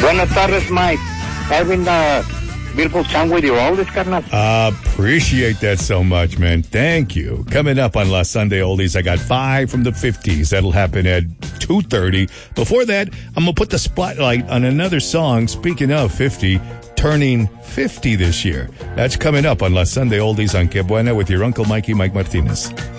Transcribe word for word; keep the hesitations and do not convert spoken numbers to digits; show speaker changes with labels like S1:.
S1: Buenas tardes, Mike. Having a beautiful song with your oldest, carnal.
S2: Uh, appreciate that so much, man. Thank you. Coming up on Last Sunday Oldies, I got five from the fifties. That'll happen at two thirty. Before that, I'm going to put the spotlight on another song, speaking of fifty, turning fifty this year. That's coming up on Last Sunday Oldies on Que Buena with your Uncle Mikey, Mike Martinez.